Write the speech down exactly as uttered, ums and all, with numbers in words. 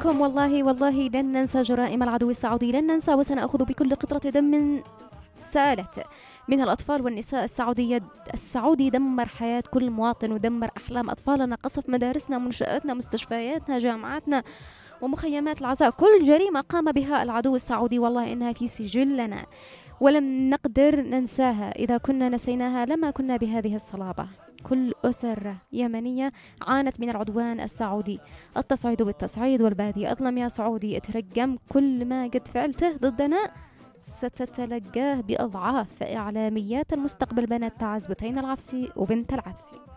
لكم والله والله لن ننسى جرائم العدو السعودي، لن ننسى، وسنأخذ بكل قطرة دم سالت من الأطفال والنساء السعودية. السعودي دمر حياة كل مواطن ودمر أحلام أطفالنا، قصف مدارسنا، منشآتنا، مستشفياتنا، جامعاتنا ومخيمات العزاء. كل جريمة قام بها العدو السعودي والله إنها في سجلنا ولم نقدر ننساها. إذا كنا نسيناها لما كنا بهذه الصلابة. كل أسرة يمنية عانت من العدوان السعودي. التصعيد بالتصعيد والبادية أظلم يا سعودي، اترقم كل ما قد فعلته ضدنا ستتلقاه بأضعاف. إعلاميات المستقبل بنات تعز بتين العبسي وبنت العبسي.